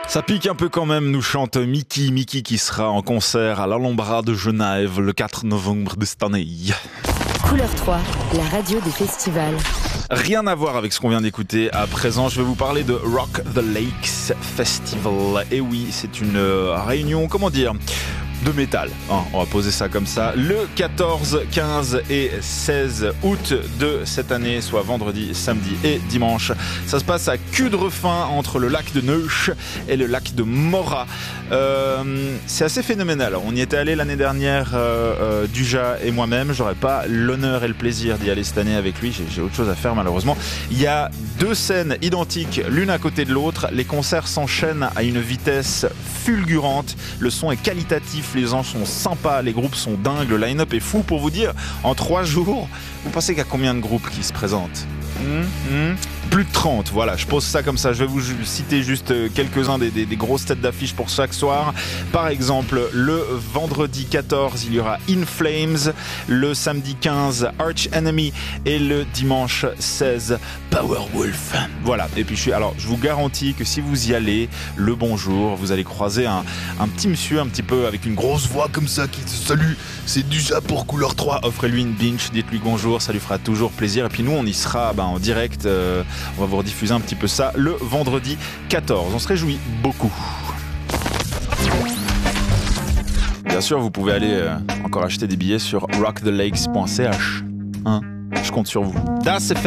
Ça pique un peu quand même, nous chante Mickey qui sera en concert à l'Alhambra de Genève le 4 novembre de cette année. Couleur 3, la radio des festivals. Rien à voir avec ce qu'on vient d'écouter. À présent, je vais vous parler de Rock the Lakes Festival. Et oui, c'est une réunion, comment dire, de métal. On va poser ça comme ça. Le 14, 15 et 16 août de cette année, soit vendredi, samedi et dimanche. Ça se passe à Cudrefin, entre le lac de Neuch et le lac de Morat. C'est assez phénoménal. On y était allé l'année dernière, Duja et moi-même. J'aurais pas l'honneur et le plaisir d'y aller cette année avec lui. J'ai autre chose à faire malheureusement. Il y a deux scènes identiques, l'une à côté de l'autre. Les concerts s'enchaînent à une vitesse fulgurante. Le son est qualitatif. Les gens sont sympas, les groupes sont dingues, le line-up est fou. Pour vous dire, en 3 jours, vous pensez qu'il y a combien de groupes qui se présentent ? Plus de 30, voilà, je pose ça comme ça. Je vais vous citer juste quelques-uns des grosses têtes d'affiche pour chaque soir. Par exemple, le vendredi 14, il y aura In Flames, le samedi 15, Arch Enemy et le dimanche 16, Powerwolf. Voilà, et puis je vous garantis que si vous y allez, le bonjour, vous allez croiser un petit monsieur un petit peu avec une grosse voix comme ça qui se salue. C'est déjà pour Couleur 3. Offrez-lui une binge, dites-lui bonjour, ça lui fera toujours plaisir. Et puis nous, on y sera en direct. On va vous rediffuser un petit peu ça le vendredi 14. On se réjouit beaucoup. Bien sûr, vous pouvez aller encore acheter des billets sur rockthelakes.ch. Je compte sur vous. Das